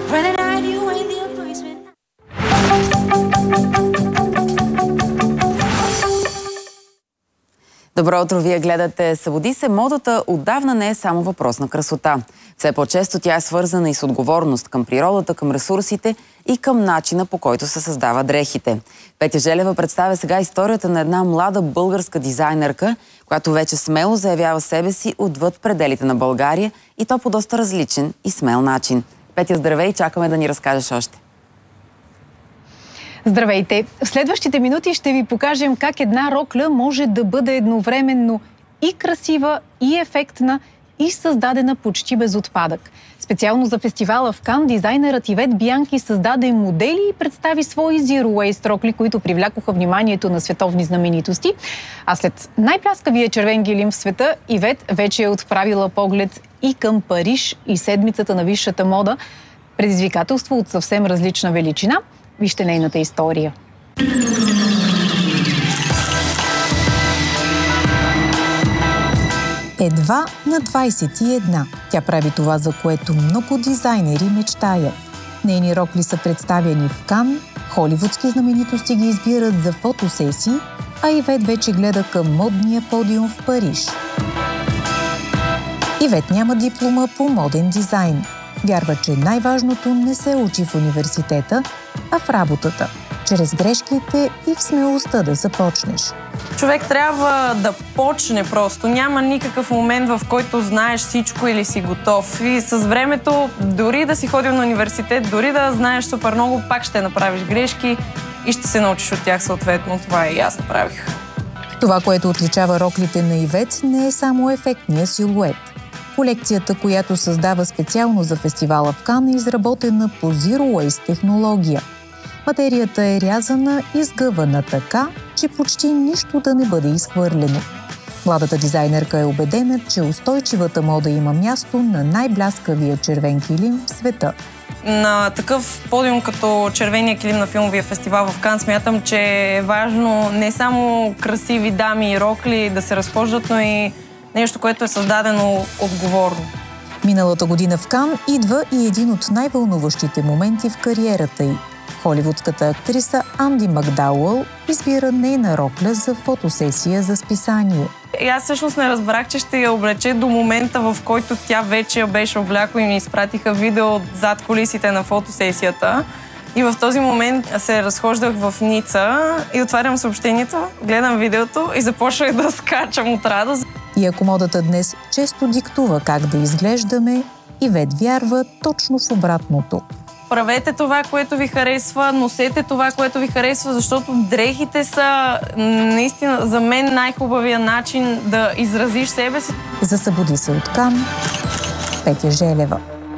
Добро утро, вие гледате Събуди се. Модата отдавна не е само въпрос на красота. Все по-често тя е свързана и с отговорност към природата, към ресурсите и към начина, по който се създават дрехите. Петя Желева представя сега историята на една млада българска дизайнерка, която вече смело заявява себе си отвъд пределите на България и то по доста различен и смел начин. Петя, здравей, чакаме да ни разкажеш още. Здравейте! В следващите минути ще ви покажем как една рокля може да бъде едновременно и красива, и ефектна, и създадена почти без отпадък. Специално за фестивала в Кан дизайнерът Ивет Бианки създаде модели и представи свои Zero Waste рокли, които привлякоха вниманието на световни знаменитости. А след най-пляскавия червен килим в света, Ивет вече е отправила поглед и към Париж и седмицата на висшата мода. Предизвикателство от съвсем различна величина. Вижте нейната история. Едва на 21. Тя прави това, за което много дизайнери мечтаят. Нейни рокли са представени в Кан, холивудски знаменитости ги избират за фотосесии, а Ивет вече гледа към модния подиум в Париж. Ивет няма диплома по моден дизайн. Вярва, че най-важното не се учи в университета, а в работата, чрез грешките и в смелостта да започнеш. Човек трябва да почне просто. Няма никакъв момент, в който знаеш всичко или си готов. И с времето, дори да си ходил на университет, дори да знаеш супер много, пак ще направиш грешки и ще се научиш от тях съответно. Това и аз направих. Това, което отличава роклите на Ивет, не е само ефектния силует. Колекцията, която създава специално за фестивала в Кан, е изработена по Zero Waste технология. Материята е рязана и сгъвана така, че почти нищо да не бъде изхвърлено. Младата дизайнерка е убедена, че устойчивата мода има място на най-бляскавия червен килим в света. На такъв подиум като червения килим на филмовия фестивал в Кан смятам, че е важно не само красиви дами и рокли да се разхождат, но и нещо, което е създадено отговорно. Миналата година в Кан идва и един от най-вълнуващите моменти в кариерата й. Холивудската актриса Анди Макдауъл избира нейна рокля за фотосесия за списание. И аз всъщност не разбрах, че ще я облече до момента, в който тя вече я беше облякла и ми изпратиха видео зад кулисите на фотосесията. И в този момент се разхождах в Ница и отварям съобщението, гледам видеото и започнах да скачам от радост. И ако модата днес често диктува как да изглеждаме, Ивет вярва точно в обратното. Правете това, което ви харесва, носете това, което ви харесва, защото дрехите са наистина за мен най-хубавия начин да изразиш себе си. За Събуди се от Кан, Петя Желева.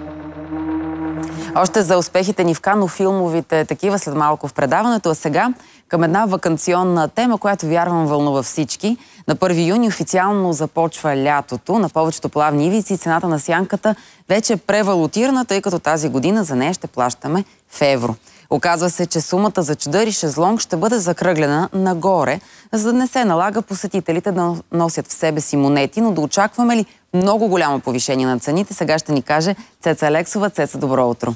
Още за успехите ни в Кан, филмовите такива след малко в предаването, а сега към една ваканционна тема, която вярвам вълнува всички. На 1 юни официално започва лятото. На повечето плавни ивици цената на сянката вече е превалутирана, тъй като тази година за нея ще плащаме в евро. Оказва се, че сумата за чадър и шезлонг ще бъде закръглена нагоре, за да не се налага посетителите да носят в себе си монети, но да очакваме ли много голямо повишение на цените, сега ще ни каже Цеца Алексова. Цеца, добро утро!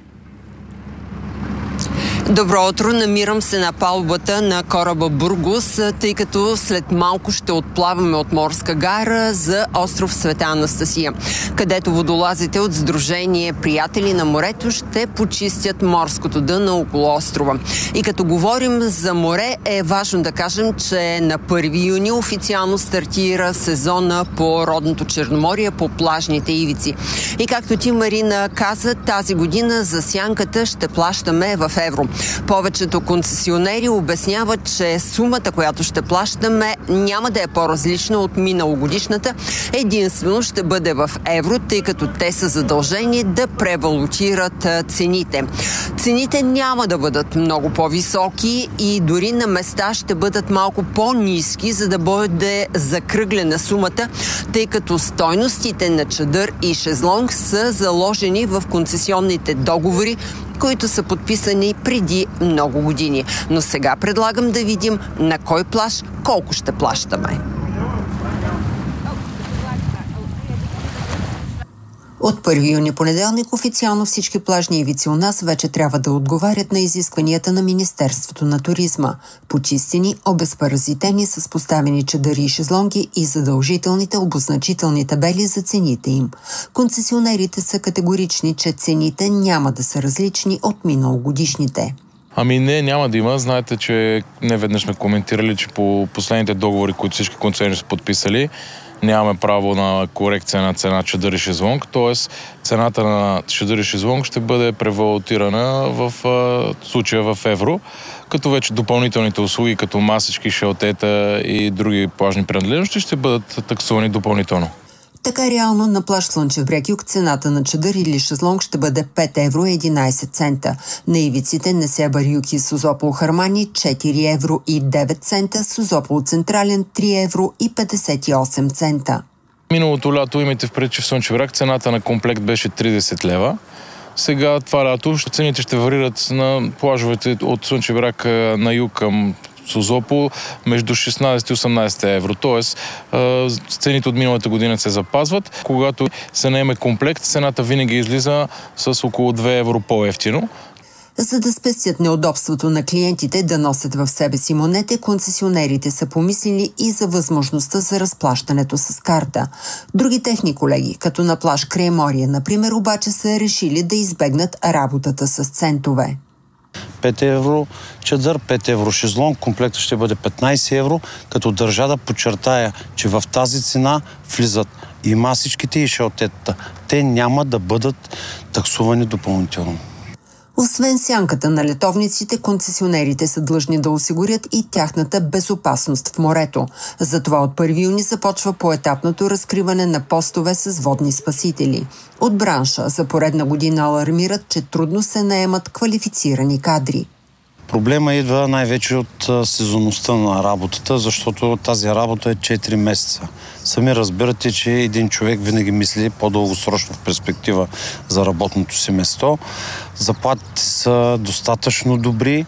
Добро утро! Намирам се на палубата на кораба Бургос, тъй като след малко ще отплаваме от морска гара за остров Света Анастасия, където водолазите от Сдружение Приятели на морето ще почистят морското дъно около острова. И като говорим за море, е важно да кажем, че на 1 юни официално стартира сезона по родното Черноморие, по плажните ивици. И както ти, Марина, каза, тази година за сянката ще плащаме в евро. Повечето концесионери обясняват, че сумата, която ще плащаме, няма да е по-различна от миналогодишната. Единствено ще бъде в евро, тъй като те са задължени да превалутират цените. Цените няма да бъдат много по-високи и дори на места ще бъдат малко по-ниски, за да бъде закръглена сумата, тъй като стойностите на чадър и шезлонг са заложени в концесионните договори, които са подписани преди много години. Но сега предлагам да видим на кой плаж колко ще плащаме. От 1 юни понеделник официално всички плажни ивици у нас вече трябва да отговарят на изискванията на Министерството на туризма. Почистени, обезпаразитени, с поставени чадъри и шезлонги и задължителните обозначителни табели за цените им. Концесионерите са категорични, че цените няма да са различни от миналогодишните. Не, няма да има. Знаете, че не веднъж сме коментирали, че по последните договори, които всички концесионери са подписали, нямаме право на корекция на цена чадър и шезлонг, т.е. цената на чадър и шезлонг ще бъде превалутирана в случая в евро, като вече допълнителните услуги, като масички, шелтета и други плажни принадлежности ще бъдат таксувани допълнително. Така реално на плаж Слънчев бряг юг цената на чадър или шезлонг ще бъде 5 евро и 11 цента. На ивиците Несебър юг и Созопол Хармани 4 евро и 9 цента, Созопол Централен 3 евро и 58 цента. Миналото лято имайте впред, че в Слънчев бряг цената на комплект беше 30 лева. Сега това лято цените ще варират на плажовете от Слънчев бряг на юг към Созопол между 16 и 18 евро. Тоест, цените от миналата година се запазват. Когато се наеме комплект, цената винаги излиза с около 2 евро по-евтино. За да спестят неудобството на клиентите да носят в себе си монети, концесионерите са помислили и за възможността за разплащането с карта. Други техни колеги, като на плаж Крайморие, например, обаче са решили да избегнат работата с центове. 5 евро чадър, 5 евро шезлонг, комплектът ще бъде 15 евро, като държа да подчертая, че в тази цена влизат и масичките и шелтетата. Те няма да бъдат таксувани допълнително. Освен сянката на летовниците, концесионерите са длъжни да осигурят и тяхната безопасност в морето. Затова от 1 юни започва поетапното разкриване на постове с водни спасители. От бранша за поредна година алармират, че трудно се наемат квалифицирани кадри. Проблема идва най-вече от сезонността на работата, защото тази работа е 4 месеца. Сами разбирате, че един човек винаги мисли по-дългосрочно в перспектива за работното си место. Заплатите са достатъчно добри,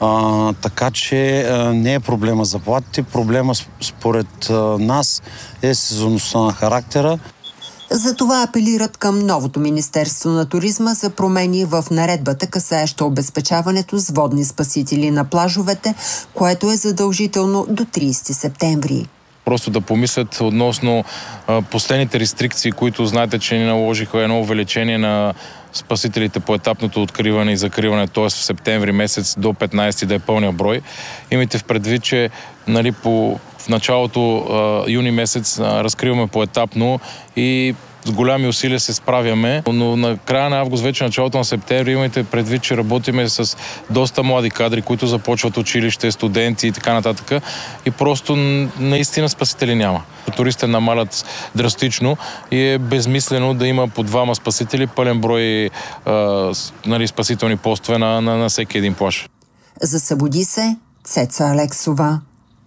така че не е проблема заплатите. Проблема според нас е сезонността на характера. Затова апелират към новото Министерство на туризма за промени в наредбата, касаеща обезпечаването с водни спасители на плажовете, което е задължително до 30 септември. Просто да помислят относно последните рестрикции, които знаете, че ни наложиха едно увеличение на спасителите по етапното откриване и закриване, т.е. в септември месец до 15 да е пълния брой. Имайте в предвид, че в началото юни месец разкриваме поетапно и с голями усилия се справяме, но на края на август, вече началото на септември, имайте предвид, че работиме с доста млади кадри, които започват училище, студенти и така нататък. И просто наистина спасители няма. Туристите намалят драстично и е безмислено да има по 2 спасители, пълен брой спасителни постове на всеки един плаж. За Събуди се, Цеца Алексова.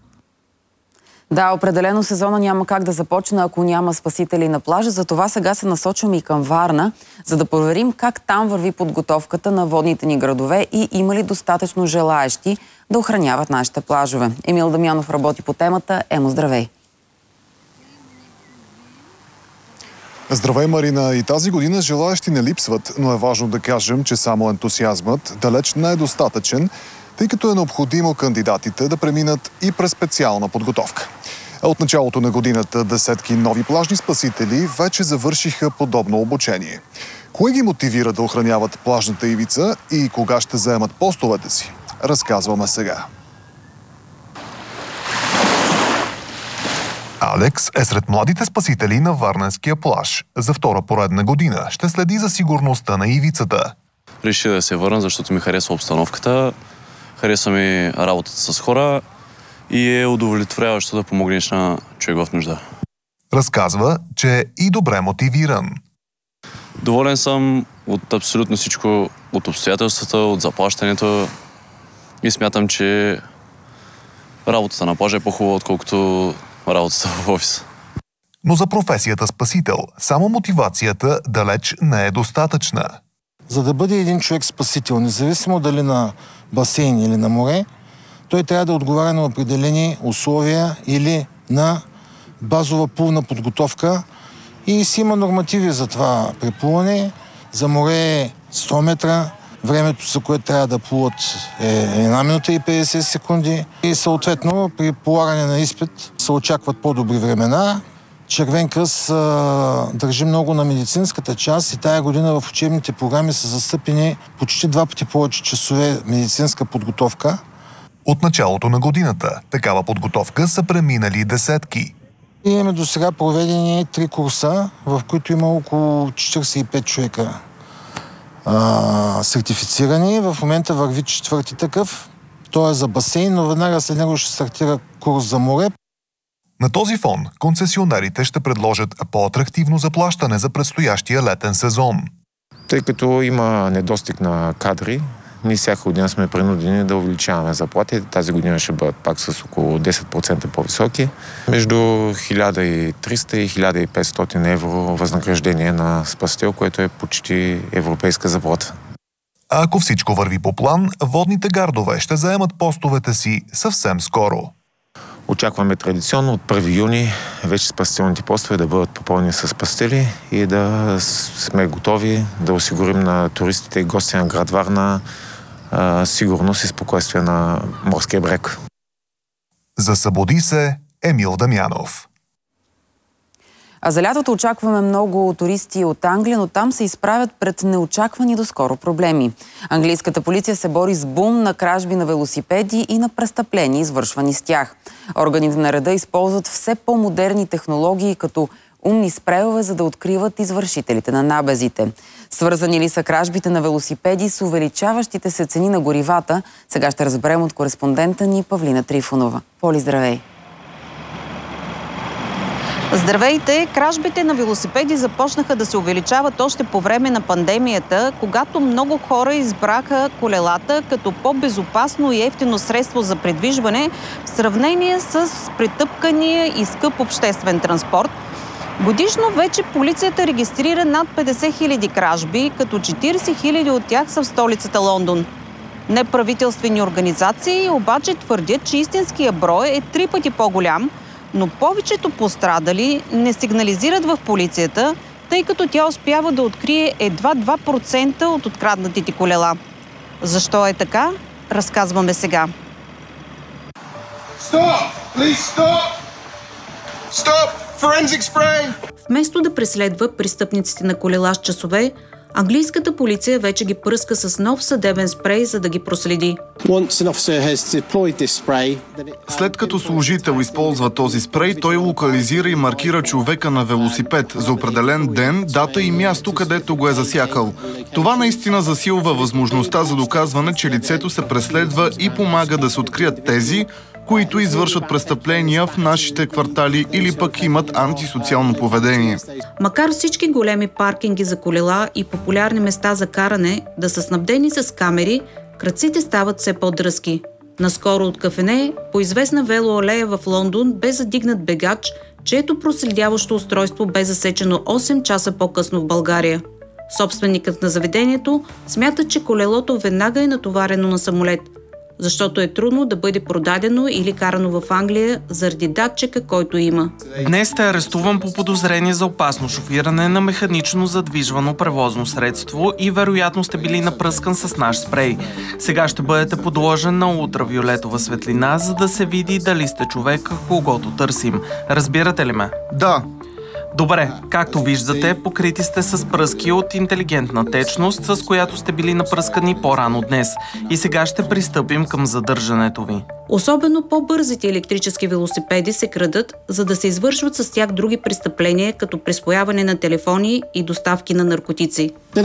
Да, определено сезона няма как да започне, ако няма спасители на плажа. Затова сега се насочваме и към Варна, за да проверим как там върви подготовката на водните ни градове и има ли достатъчно желаещи да охраняват нашите плажове. Емил Дамянов работи по темата. Емо, здравей! Здравей, Марина! И тази година желаещи не липсват, но е важно да кажем, че само ентусиазмът далеч не е достатъчен, тъй като е необходимо кандидатите да преминат и през специална подготовка. От началото на годината десетки нови плажни спасители вече завършиха подобно обучение. Кое ги мотивира да охраняват плажната ивица и кога ще заемат постовете си? Разказваме сега. Алекс е сред младите спасители на Варненския плаж. За втора поредна година ще следи за сигурността на ивицата. Реши да се върна, защото ми харесва обстановката. Харесва ми работата с хора и е удовлетворяващо да помогнеш на човек в нужда. Разказва, че е и добре мотивиран. Доволен съм от абсолютно всичко, от обстоятелствата, от заплащането и смятам, че работата на плажа е по-хубава, отколкото работата в офиса. Но за професията спасител само мотивацията далеч не е достатъчна. За да бъде един човек спасител, независимо дали на басейн или на море, той трябва да отговаря на определени условия или на базова пулна подготовка, И си има нормативи за това преплуване. За море 100 метра. Времето, за което трябва да плуват е 1 минута и 50 секунди. И съответно при полагане на изпит се очакват по-добри времена. Червен кръст държи много на медицинската част и тая година в учебните програми са застъпени почти 2 пъти повече часове медицинска подготовка. От началото на годината такава подготовка са преминали десетки. Имаме до сега проведени 3 курса, в които има около 45 човека сертифицирани. В момента върви 4-ти такъв. Той е за басейн, но веднага след него ще стартира курс за море. На този фон концесионерите ще предложат по-атрактивно заплащане за предстоящия летен сезон. Тъй като има недостиг на кадри, ние всяка година сме принудени да увеличаваме заплати. Тази година ще бъдат пак с около 10% по-високи. Между 1300 и 1500 евро възнаграждение на спасител, което е почти европейска заплата. А ако всичко върви по план, водните гардове ще заемат постовете си съвсем скоро. Очакваме традиционно от 1 юни вече спасителните постове да бъдат попълнени с спасители и да сме готови да осигурим на туристите и гости на град Варна сигурност и спокойствие на морския брег. За Събуди се, Емил Дамянов. А за лятото очакваме много туристи от Англия, но там се изправят пред неочаквани доскоро проблеми. Английската полиция се бори с бум на кражби на велосипеди и на престъпления, извършвани с тях. Органите на реда използват все по-модерни технологии, като умни спрейове, за да откриват извършителите на набезите. Свързани ли са кражбите на велосипеди с увеличаващите се цени на горивата? Сега ще разберем от кореспондента ни Павлина Трифонова. Поли, здравей! Здравейте! Кражбите на велосипеди започнаха да се увеличават още по време на пандемията, когато много хора избраха колелата като по-безопасно и евтино средство за придвижване в сравнение с претъпкания и скъп обществен транспорт. Годишно вече полицията регистрира над 50 000 кражби, като 40 000 от тях са в столицата Лондон. Неправителствени организации обаче твърдят, че истинския брой е 3 пъти по-голям, но повечето пострадали не сигнализират в полицията, тъй като тя успява да открие едва 2% от откраднатите колела. Защо е така? Разказваме сега. Вместо да преследва престъпниците на колела с часове, английската полиция вече ги пръска с нов съдебен спрей, за да ги проследи. След като служител използва този спрей, той локализира и маркира човека на велосипед за определен ден, дата и място, където го е засякал. Това наистина засилва възможността за доказване, че лицето се преследва и помага да се открият тези, които извършват престъпления в нашите квартали или пък имат антисоциално поведение. Макар всички големи паркинги за колела и популярни места за каране да са снабдени с камери, крадците стават все по-дръзки. Наскоро от кафене, по известна велоалея в Лондон, бе задигнат бегач, чието проследяващо устройство бе засечено 8 часа по-късно в България. Собственикът на заведението смята, че колелото веднага е натоварено на самолет, защото е трудно да бъде продадено или карано в Англия заради датчика, който има. Днес сте арестуван по подозрение за опасно шофиране на механично задвижвано превозно средство и вероятно сте били напръскан с наш спрей. Сега ще бъдете подложен на ултравиолетова светлина, за да се види дали сте човек, когото търсим. Разбирате ли ме? Да. Добре, както виждате, покрити сте с пръски от интелигентна течност, с която сте били напръскани по-рано днес. И сега ще пристъпим към задържането ви. Особено по-бързите електрически велосипеди се крадат, за да се извършват с тях други престъпления, като присвояване на телефони и доставки на наркотици.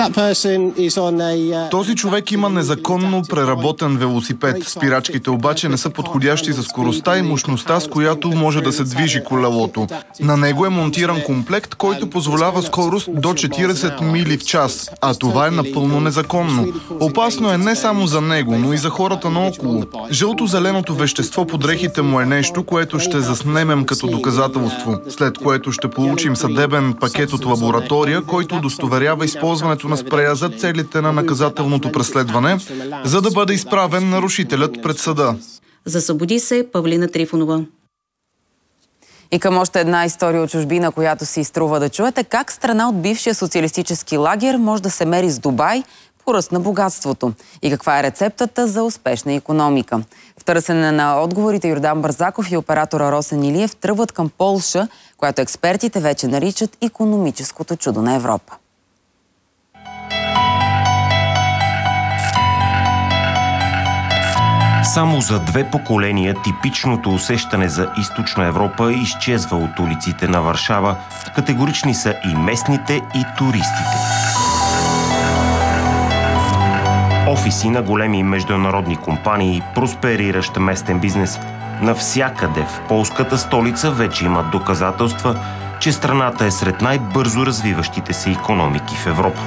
Този човек има незаконно преработен велосипед. Спирачките обаче не са подходящи за скоростта и мощността, с която може да се движи колелото. На него е монтиран комплект, който позволява скорост до 40 мили в час, а това е напълно незаконно. Опасно е не само за него, но и за хората наоколо. Жълто-зеленото вещество под дрехите му е нещо, което ще заснемем като доказателство, след което ще получим съдебен пакет от лаборатория, който удостоверява използването на спрея за целите на наказателното преследване, за да бъде изправен нарушителят пред съда. За Събуди се, Павлина Трифонова. И към още една история от чужбина, която си изтрува да чуете, как страна от бившия социалистически лагер може да се мери с Дубай по ръст на богатството и каква е рецептата за успешна икономика. В търсене на отговорите Йордан Бързаков и оператора Росен Илиев тръгват към Полша, която експертите вече наричат икономическото чудо на Европа. Само за 2 поколения типичното усещане за източна Европа изчезва от улиците на Варшава. Категорични са и местните, и туристите. Офиси на големи международни компании, проспериращ местен бизнес. Навсякъде в полската столица вече имат доказателства, че страната е сред най-бързо развиващите се икономики в Европа.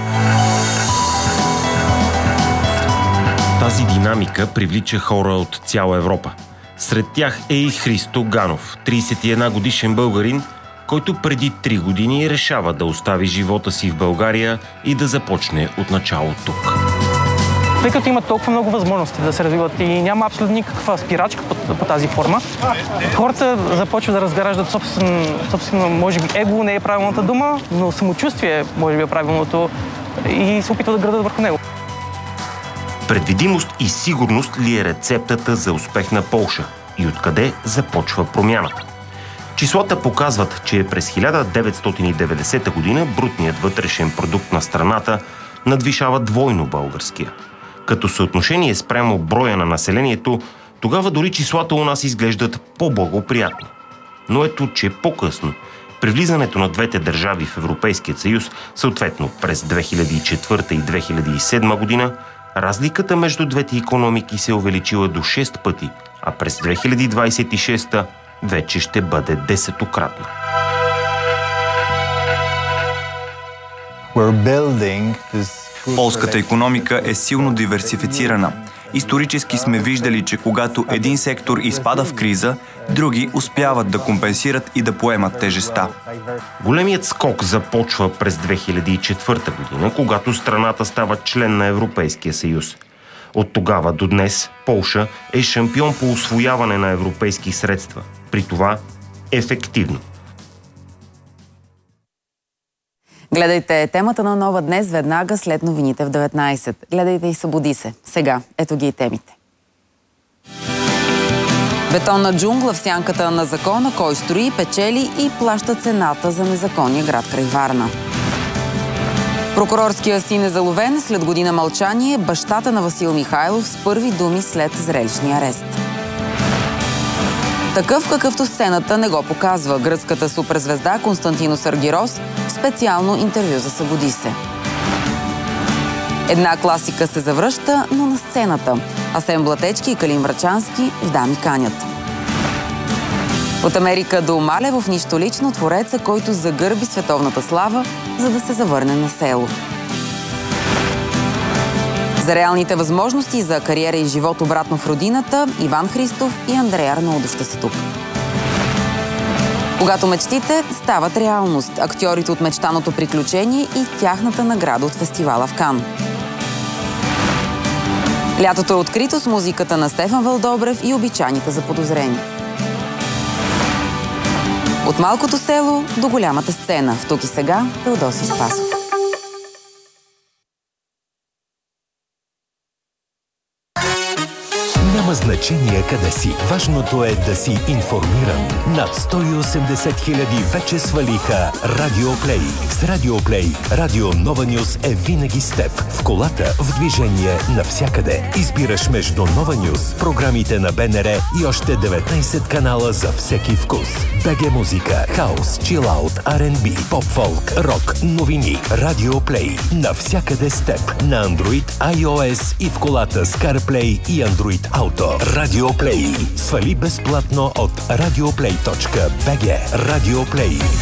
Тази динамика привлича хора от цяла Европа. Сред тях е и Христо Ганов, 31 годишен българин, който преди 3 години решава да остави живота си в България и да започне от начало тук. Тъй като има толкова много възможности да се развиват и няма абсолютно никаква спирачка по тази форма, хората започват да разграждат собствено, може би его не е правилната дума, но самочувствие може би е правилното и се опитват да градат върху него. Предвидимост и сигурност ли е рецептата за успех на Полша? И откъде започва промяната? Числата показват, че през 1990 година брутният вътрешен продукт на страната надвишава двойно българския. Като съотношение спрямо броя на населението, тогава дори числата у нас изглеждат по-благоприятни. Но ето, че по-късно, при влизането на двете държави в Европейския съюз, съответно през 2004 и 2007 година, разликата между двете икономики се увеличила до 6 пъти, а през 2026 вече ще бъде 10-кратна. Полската икономика е силно диверсифицирана. Исторически сме виждали, че когато един сектор изпада в криза, други успяват да компенсират и да поемат тежестта. Големият скок започва през 2004 година, когато страната става член на Европейския съюз. От тогава до днес Полша е шампион по усвояване на европейски средства. При това ефективно. Гледайте темата на Нова днес веднага след новините в 19. Гледайте и събуди се. Сега, ето ги и темите. Бетонна джунгла в сянката на закона, кой строи, печели и плаща цената за незаконния град край Варна. Прокурорския син е заловен, след година мълчание, бащата на Васил Михайлов с първи думи след зрелищния арест. Такъв, какъвто сцената не го показва. Гръцката суперзвезда Константинос Аргирос в специално интервю за Събуди се. Една класика се завръща, но на сцената. Асен Блатечки и Калин Врачански в Дами канят. От Америка до Малево в нищо лично, твореца, който загърби световната слава, за да се завърне на село. За реалните възможности за кариера и живот обратно в родината, Иван Христов и Андрея Арнолдов ще са тук. Когато мечтите стават реалност, актьорите от Мечтаното приключение и тяхната награда от фестивала в Кан. Лятото е открито с музиката на Стефан Вълдобрев и обичайните заподозрени. От малкото село до голямата сцена. В Тук и сега Теодоси Спасов. Няма значение къде си. Важното е да си информиран. Над 180 хиляди вече свалиха Радио Плей. С Радио Плей, Радио Нова Нюс е винаги с теб. В колата, в движение, навсякъде. Избираш между Нова Нюс, програмите на БНР и още 19 канала за всеки вкус. БГ музика, хаус, чилаут, R&B, поп-фолк, рок, новини. Радио Плей. Навсякъде с теб. На Android, iOS и в колата с CarPlay и Android Auto. Радио Плей. Свали безплатно от radioplay.bg. Радио Плей.